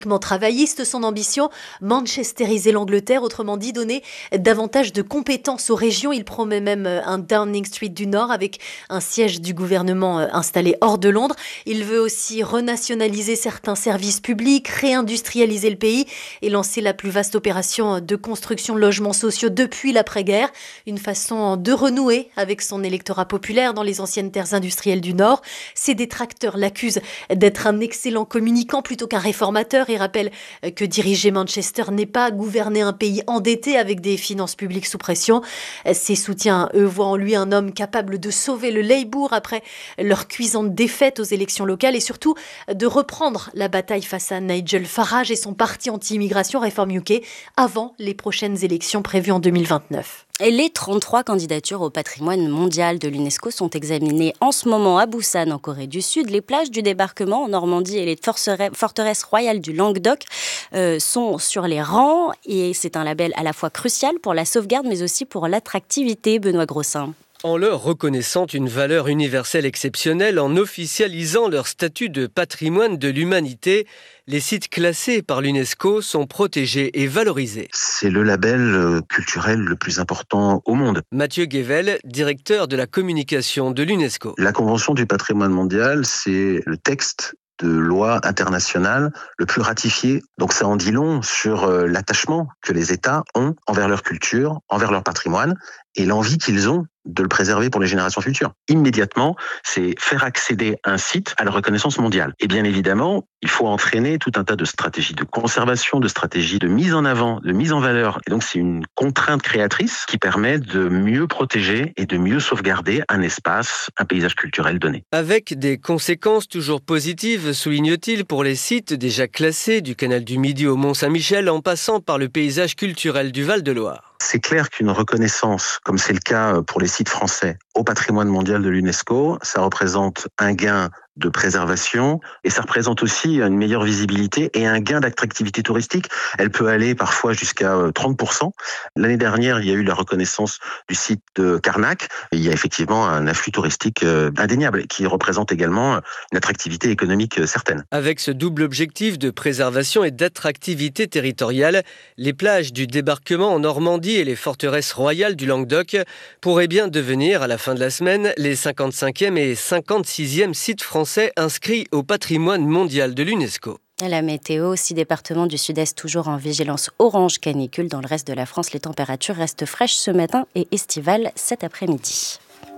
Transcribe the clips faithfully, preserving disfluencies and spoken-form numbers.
Travailliste, son ambition, manchestériser l'Angleterre, autrement dit donner davantage de compétences aux régions. Il promet même un Downing Street du Nord avec un siège du gouvernement installé hors de Londres. Il veut aussi renationaliser certains services publics, réindustrialiser le pays et lancer la plus vaste opération de construction de logements sociaux depuis l'après-guerre. Une façon de renouer avec son électorat populaire dans les anciennes terres industrielles du Nord. Ses détracteurs l'accusent d'être un excellent communicant plutôt qu'un réformateur et rappelle que diriger Manchester n'est pas gouverner un pays endetté avec des finances publiques sous pression. Ses soutiens, eux, voient en lui un homme capable de sauver le Labour après leur cuisante défaite aux élections locales et surtout de reprendre la bataille face à Nigel Farage et son parti anti-immigration Reform U K avant les prochaines élections prévues en deux mille vingt-neuf. Et les trente-trois candidatures au patrimoine mondial de l'UNESCO sont examinées en ce moment à Busan, en Corée du Sud. Les plages du débarquement en Normandie et les forteresses royales du Languedoc euh, sont sur les rangs. Et c'est un label à la fois crucial pour la sauvegarde, mais aussi pour l'attractivité, Benoît Grossin. En leur reconnaissant une valeur universelle exceptionnelle, en officialisant leur statut de patrimoine de l'humanité, les sites classés par l'UNESCO sont protégés et valorisés. C'est le label culturel le plus important au monde. Mathieu Guével, directeur de la communication de l'UNESCO. La Convention du patrimoine mondial, c'est le texte de loi internationale le plus ratifié. Donc ça en dit long sur l'attachement que les États ont envers leur culture, envers leur patrimoine et l'envie qu'ils ont de le préserver pour les générations futures. Immédiatement, c'est faire accéder un site à la reconnaissance mondiale. Et bien évidemment, il faut entraîner tout un tas de stratégies de conservation, de stratégies de mise en avant, de mise en valeur. Et donc c'est une contrainte créatrice qui permet de mieux protéger et de mieux sauvegarder un espace, un paysage culturel donné. Avec des conséquences toujours positives, souligne-t-il, pour les sites déjà classés du canal du Midi au Mont-Saint-Michel en passant par le paysage culturel du Val-de-Loire. C'est clair qu'une reconnaissance, comme c'est le cas pour les sites français, au patrimoine mondial de l'UNESCO, ça représente un gain de préservation et ça représente aussi une meilleure visibilité et un gain d'attractivité touristique. Elle peut aller parfois jusqu'à trente pour cent. L'année dernière, il y a eu la reconnaissance du site de Karnak. Il y a effectivement un afflux touristique indéniable qui représente également une attractivité économique certaine. Avec ce double objectif de préservation et d'attractivité territoriale, les plages du débarquement en Normandie et les forteresses royales du Languedoc pourraient bien devenir, à la fin de la semaine, les cinquante-cinquième et cinquante-sixième sites français inscrits au patrimoine mondial de l'UNESCO. La météo, six départements du sud-est toujours en vigilance orange canicule. Dans le reste de la France, les températures restent fraîches ce matin et estivales cet après-midi.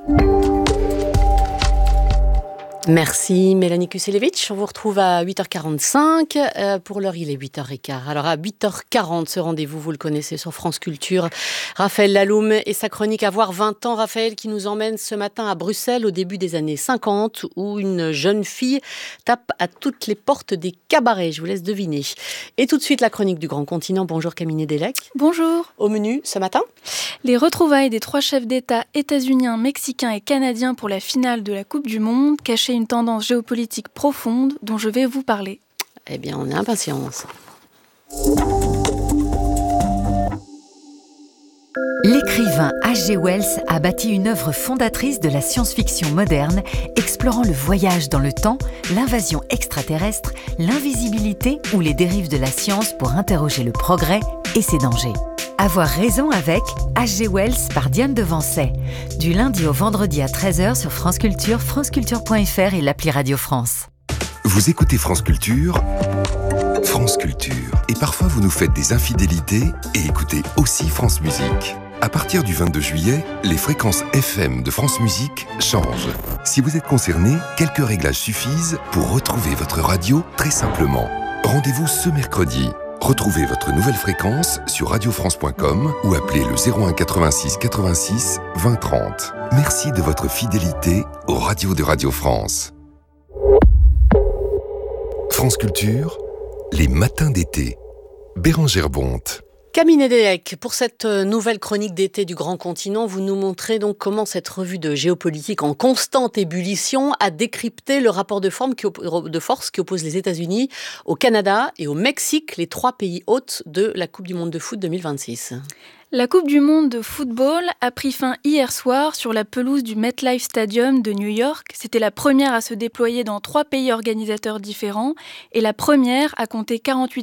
Merci Mélanie Kuselevich. On vous retrouve à huit heures quarante-cinq. Euh, pour l'heure, il est huit heures quinze. Alors à huit heures quarante, ce rendez-vous, vous le connaissez sur France Culture. Raphaël Laloum et sa chronique Avoir vingt ans. Raphaël qui nous emmène ce matin à Bruxelles au début des années cinquante où une jeune fille tape à toutes les portes des cabarets. Je vous laisse deviner. Et tout de suite, la chronique du Grand Continent. Bonjour Camille Delec. Bonjour. Au menu ce matin, les retrouvailles des trois chefs d'État états-uniens, mexicains et canadiens pour la finale de la Coupe du Monde cachait une tendance géopolitique profonde dont je vais vous parler. Eh bien, on est impatients. L'écrivain H G Wells a bâti une œuvre fondatrice de la science-fiction moderne, explorant le voyage dans le temps, l'invasion extraterrestre, l'invisibilité ou les dérives de la science pour interroger le progrès et ses dangers. Avoir raison avec H G Wells par Diane Devancey. Du lundi au vendredi à treize heures sur France Culture, franceculture point f r et l'appli Radio France. Vous écoutez France Culture, France Culture. Et parfois vous nous faites des infidélités et écoutez aussi France Musique. À partir du vingt-deux juillet, les fréquences F M de France Musique changent. Si vous êtes concerné, quelques réglages suffisent pour retrouver votre radio très simplement. Rendez-vous ce mercredi. Retrouvez votre nouvelle fréquence sur radio france point com ou appelez le zéro un quatre-vingt-six quatre-vingt-six vingt trente. Merci de votre fidélité aux radios de Radio France. France Culture, les matins d'été. Bérangère Bonte. Camille Delec, pour cette nouvelle chronique d'été du Grand Continent, vous nous montrez donc comment cette revue de géopolitique en constante ébullition a décrypté le rapport de, forme qui op- de force qui oppose les États-Unis au Canada et au Mexique, les trois pays hôtes de la Coupe du Monde de foot deux mille vingt-six. La Coupe du monde de football a pris fin hier soir sur la pelouse du MetLife Stadium de New York. C'était la première à se déployer dans trois pays organisateurs différents et la première à compter quarante-huit